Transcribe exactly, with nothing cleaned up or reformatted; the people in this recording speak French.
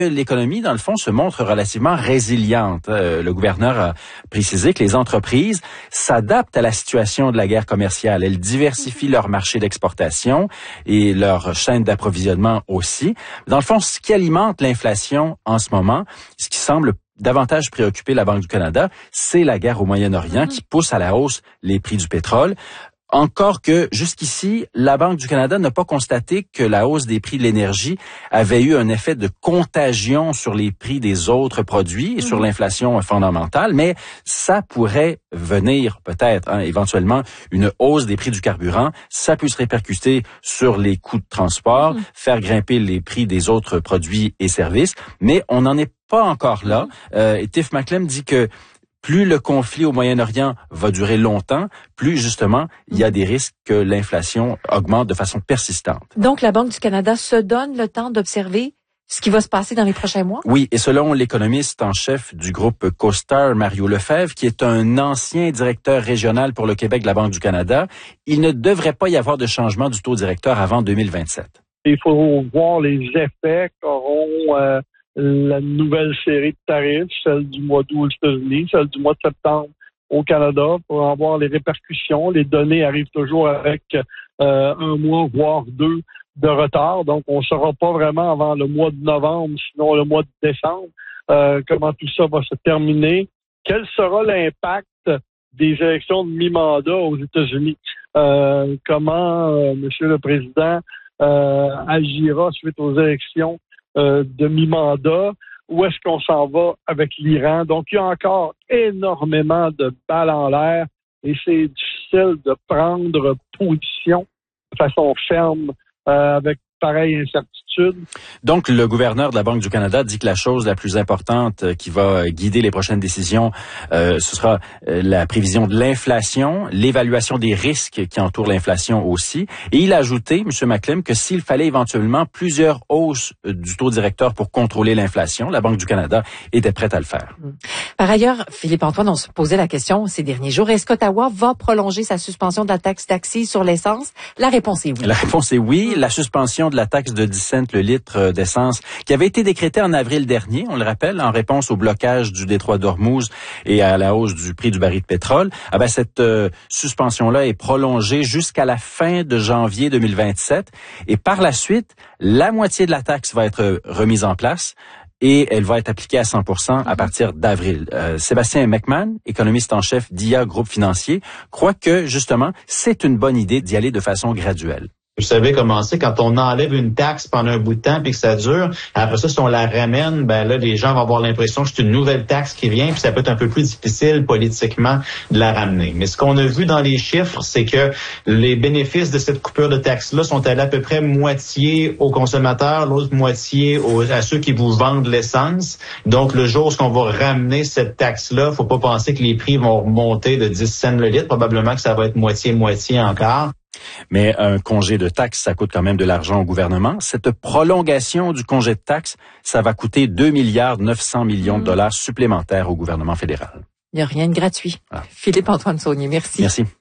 L'économie, dans le fond, se montre relativement résiliente. Euh, le gouverneur a précisé que les entreprises s'adaptent à la situation de la guerre commerciale. Elles diversifient leur marché d'exportation et leur chaîne d'approvisionnement aussi. Dans le fond, ce qui alimente l'inflation en ce moment, ce qui semble davantage préoccuper la Banque du Canada, c'est la guerre au Moyen-Orient qui pousse à la hausse les prix du pétrole. Encore que, jusqu'ici, la Banque du Canada n'a pas constaté que la hausse des prix de l'énergie avait eu un effet de contagion sur les prix des autres produits et mmh. sur l'inflation fondamentale, mais ça pourrait venir peut-être, hein, éventuellement, une hausse des prix du carburant. Ça peut se répercuter sur les coûts de transport, mmh. faire grimper les prix des autres produits et services, mais on n'en est pas encore là. Euh, et Tiff Macklem dit que plus le conflit au Moyen-Orient va durer longtemps, plus justement, il y a des risques que l'inflation augmente de façon persistante. Donc, la Banque du Canada se donne le temps d'observer ce qui va se passer dans les prochains mois? Oui, et selon l'économiste en chef du groupe CoStar, Mario Lefebvre, qui est un ancien directeur régional pour le Québec de la Banque du Canada, il ne devrait pas y avoir de changement du taux directeur avant deux mille vingt-sept. Il faut voir les effets qu'auront euh, la nouvelle série de tarifs, celle du mois d'août aux États-Unis, celle du mois de septembre au Canada, pour en voir les répercussions. Les données arrivent toujours avec euh, un mois, voire deux de retard. Donc, on ne saura pas vraiment avant le mois de novembre, sinon le mois de décembre, euh, comment tout ça va se terminer. Quel sera l'impact des élections de mi-mandat aux États-Unis? Euh, comment euh, M. le Président euh, agira suite aux élections Euh, de mi-mandat, où est-ce qu'on s'en va avec l'Iran? Donc, il y a encore énormément de balles en l'air et c'est difficile de prendre position de façon ferme euh, avec pareille incertitude. Donc, le gouverneur de la Banque du Canada dit que la chose la plus importante qui va guider les prochaines décisions, euh, ce sera euh, la prévision de l'inflation, l'évaluation des risques qui entourent l'inflation aussi. Et il a ajouté, M. Macklem, que s'il fallait éventuellement plusieurs hausses du taux directeur pour contrôler l'inflation, la Banque du Canada était prête à le faire. Par ailleurs, Philippe-Antoine, on se posait la question ces derniers jours, est-ce qu'Ottawa va prolonger sa suspension de la taxe d'accise sur l'essence? La réponse est oui. La réponse est oui. La suspension de la taxe de dix cents le litre d'essence qui avait été décrétée en avril dernier, on le rappelle, en réponse au blocage du détroit d'Ormuz et à la hausse du prix du baril de pétrole. Ah ben, cette euh, suspension-là est prolongée jusqu'à la fin de janvier deux mille vingt-sept et par la suite, la moitié de la taxe va être remise en place et elle va être appliquée à cent pour cent à partir d'avril. Euh, Sébastien McMahon, économiste en chef d'I A Groupe Financier, croit que, justement, c'est une bonne idée d'y aller de façon graduelle. Vous savez comment c'est, quand on enlève une taxe pendant un bout de temps puis que ça dure, après ça, si on la ramène, ben là, les gens vont avoir l'impression que c'est une nouvelle taxe qui vient puis ça peut être un peu plus difficile politiquement de la ramener. Mais ce qu'on a vu dans les chiffres, c'est que les bénéfices de cette coupure de taxe-là sont allés à peu près moitié aux consommateurs, l'autre moitié aux, à ceux qui vous vendent l'essence. Donc, le jour où on va ramener cette taxe-là, faut pas penser que les prix vont remonter de dix cents le litre. Probablement que ça va être moitié-moitié encore. Mais un congé de taxe, ça coûte quand même de l'argent au gouvernement. Cette prolongation du congé de taxe, ça va coûter deux milliards neuf cents millions de dollars supplémentaires au gouvernement fédéral. Il n'y a rien de gratuit. Ah. Philippe-Antoine Saunier, merci. Merci.